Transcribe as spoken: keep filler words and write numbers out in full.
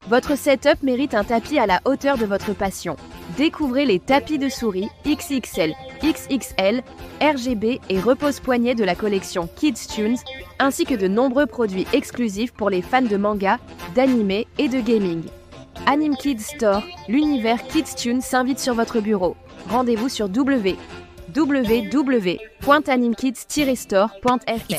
Votre setup mérite un tapis à la hauteur de votre passion. Découvrez les tapis de souris X X L, X X L, R G B et repose-poignet de la collection Kids Tunes, ainsi que de nombreux produits exclusifs pour les fans de manga, d'anime et de gaming. Anime Kids Store, l'univers Kids Tunes s'invite sur votre bureau. Rendez-vous sur w w w point animekids tiret store point f r.